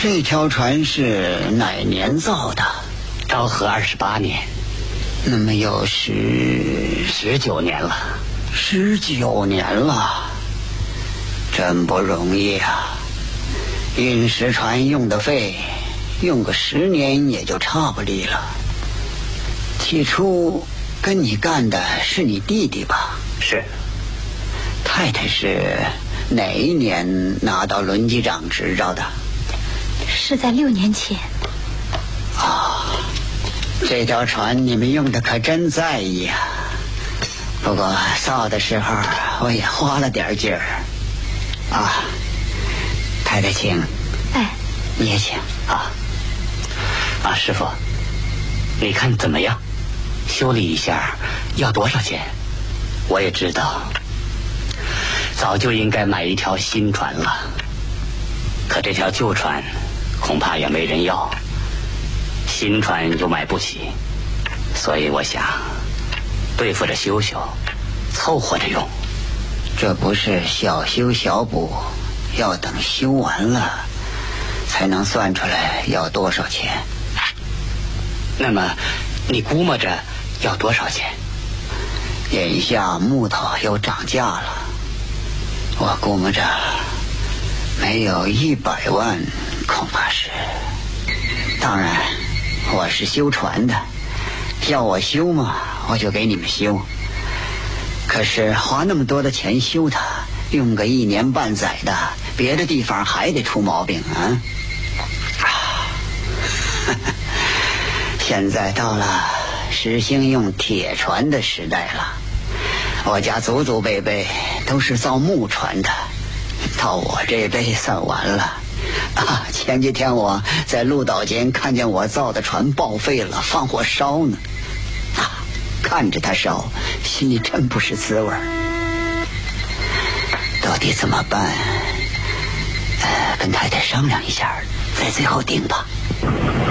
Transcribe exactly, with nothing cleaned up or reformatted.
这条船是哪年造的？ 昭和二十八年。 那么有十十九年了。 十九年了，真不容易啊！运石船用的费，用个十年也就差不离了。起初跟你干的是你弟弟吧？ 是。 太太是哪一年拿到轮机长执照的？ 是在六年前。 啊，这条船你们用的可真在意啊！不过造的时候我也花了点劲儿啊。太太请。 哎， 你也请啊。啊，师傅，你看怎么样？修理一下要多少钱？我也知道，早就应该买一条新船了，可这条旧船恐怕也没人要，新船又买不起，所以我想对付着修修，凑合着用。 这不是小修小补，要等修完了才能算出来要多少钱。 那么你估摸着要多少钱？ 眼下木头又涨价了，我估摸着没有一百万，恐怕是。当然我是修船的，要我修嘛我就给你们修，可是花那么多的钱修它，用个一年半载的，别的地方还得出毛病啊！现在到了实行用铁船的时代了，我家祖祖辈辈都是造木船的，到我这辈算完了啊！前几天我在鹿岛间看见我造的船报废了，放火烧呢，啊，看着它烧，心里真不是滋味。到底怎么办？呃，跟太太商量一下，再最后定吧。